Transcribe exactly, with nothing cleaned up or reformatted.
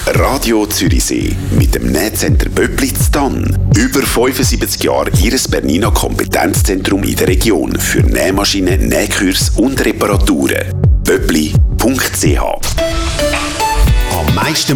Radio Zürichsee mit dem Nähcenter Böppli zu Thann. Über fünfundsiebzig Jahre Ihres Bernina Kompetenzzentrum in der Region für Nähmaschinen, Nähkurs und Reparaturen. böppli punkt c h. Am meisten